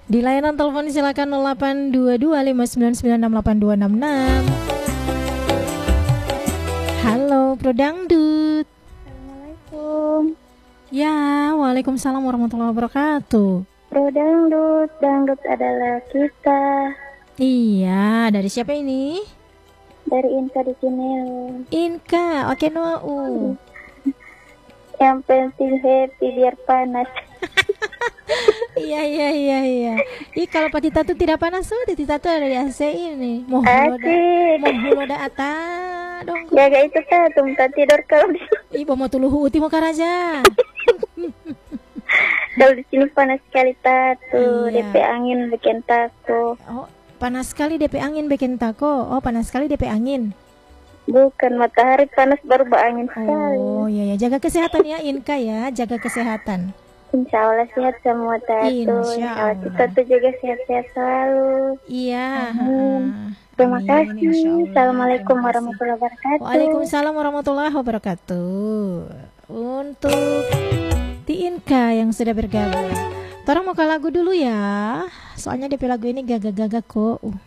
Di layanan telepon silakan 082259968266. Halo, Bro Dangdut. Assalamualaikum. Ya, waalaikumsalam warahmatullahi wabarakatuh. Bro Dangdut, dangdut adalah kita. Iya, dari siapa ini? Dari Inka di Cinelu. Inka, oke Noah. Yang penting happy biar panas. Iya. Ih, kalau Pak Tita tuh tidak panas tuh, Tita tuh ada di AC ini. Mau Asik. huloda ata dong. Jaga itu kan, tumta tidur kalau di Ih, mau tuluhu uti mau karaja. kalau di sini panas sekali tatu. Iya. DP angin bikin takut. Oh, panas sekali DP angin bikin tako. Oh, panas sekali DP angin. Bukan matahari panas baru berangin sekali. Oh, iya. Jaga kesehatan ya Inka ya, jaga kesehatan. Insya Allah sehat semua tatu. Insya Allah. Kita tuh juga sehat-sehat selalu. Iya. Terima Amin, kasih. insya Allah. Assalamualaikum Terima kasih. warahmatullahi wabarakatuh. Waalaikumsalam warahmatullahi wabarakatuh. Untuk Ti Inka yang sudah bergabung. Torang mau ke lagu dulu ya. Soalnya DP lagu ini gagak-gagak kok.